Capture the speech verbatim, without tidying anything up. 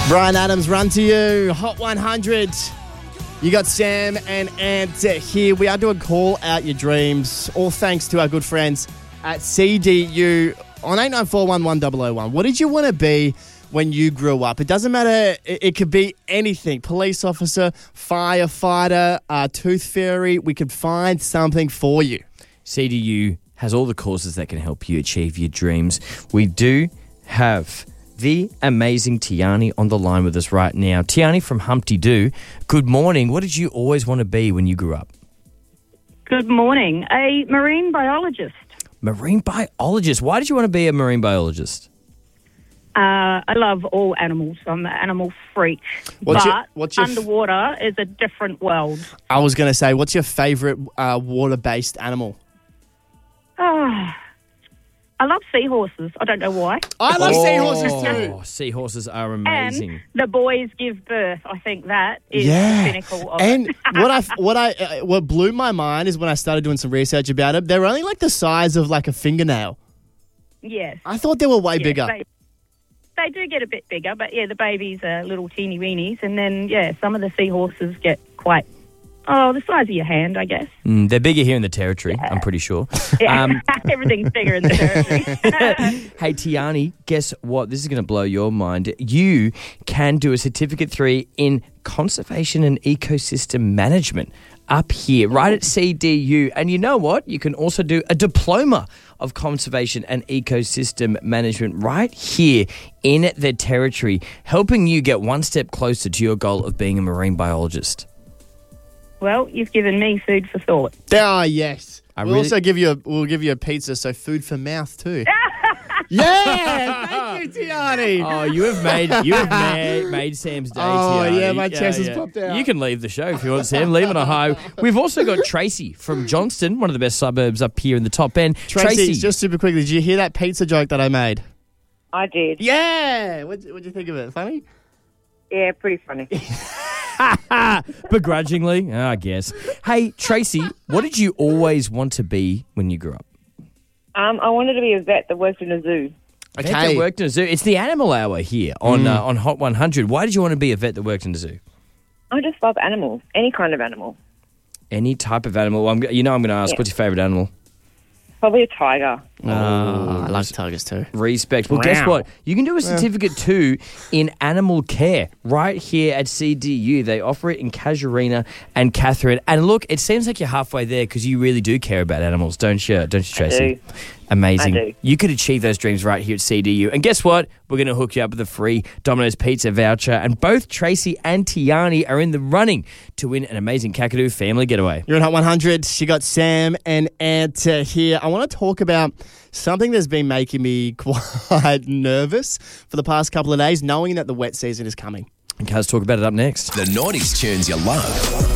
Brian Adams, Run to You, Hot one hundred. You got Sam and Ant here. We are doing Call Out Your Dreams, all thanks to our good friends at C D U on eight nine four one one zero zero one. What did you want to be when you grew up? It doesn't matter. It, it could be anything. Police officer, firefighter, uh, tooth fairy. We could find something for you. C D U has all the courses that can help you achieve your dreams. We do have the amazing Tiani on the line with us right now. Tiani from Humpty Doo, good morning. What did you always want to be when you grew up? Good morning. A marine biologist. Marine biologist. Why did you want to be a marine biologist? Uh, I love all animals. I'm an animal freak. What's but your- what's your f- underwater is a different world. I was going to say, what's your favourite uh, water-based animal? Oh, I love seahorses. I don't know why. I love Oh, seahorses too. Seahorses are amazing. And the boys give birth. I think that is Yeah. the pinnacle of And it. what I what I uh, what blew my mind is when I started doing some research about it. They're only like the size of like a fingernail. Yes. I thought they were way Yes, bigger. They, they do get a bit bigger, but yeah, the babies are little teeny weenies. And then, yeah, some of the seahorses get quite, oh, the size of your hand, I guess. Mm, they're bigger here in the territory, I'm pretty sure. Yeah. Um, Everything's bigger in the territory. Hey, Tiani, guess what? This is going to blow your mind. You can do a Certificate three in Conservation and Ecosystem Management up here, right at C D U. And you know what? You can also do a Diploma of Conservation and Ecosystem Management right here in the territory, helping you get one step closer to your goal of being a marine biologist. Well, you've given me food for thought. Ah, yes. I we'll really- also give you a we'll give you a pizza, so food for mouth too. Yeah, thank you, Tiani. Oh, you have made you have made, made Sam's day. Oh, Tiani. yeah, my chest has popped out. You can leave the show if you want, Sam. Leave on a high. We've also got Tracy from Johnston, one of the best suburbs up here in the top end. Tracy, just super quickly, did you hear that pizza joke that I made? I did. Yeah. What What'd you think of it? Funny? Yeah, pretty funny. begrudgingly, I guess. Hey, Tracy, what did you always want to be when you grew up? Um, I wanted to be a vet that worked in a zoo. Vet that worked in a zoo. It's the animal hour here on Mm. uh, on Hot one hundred. Why did you want to be a vet that worked in a zoo? I just love animals, any kind of animal. Any type of animal. Well, I'm, g- you know I'm going to ask, Yeah. what's your favourite animal? Probably a tiger. Oh, I like tigers too. Respect. Well, guess Wow. what? You can do a certificate too in animal care right here at C D U. They offer it in Casuarina and Catherine. And look, it seems like you're halfway there because you really do care about animals, don't you? Don't you, Tracy? do. Amazing. I do. You could achieve those dreams right here at C D U. And guess what? We're going to hook you up with a free Domino's Pizza voucher. And both Tracy and Tiani are in the running to win an amazing Kakadu family getaway. You're in Hot one hundred. You got Sam and Ant uh, here. I want to talk about something that's been making me quite nervous for the past couple of days, knowing that the wet season is coming. And Kaz, talk about it up next. The nineties tunes you love.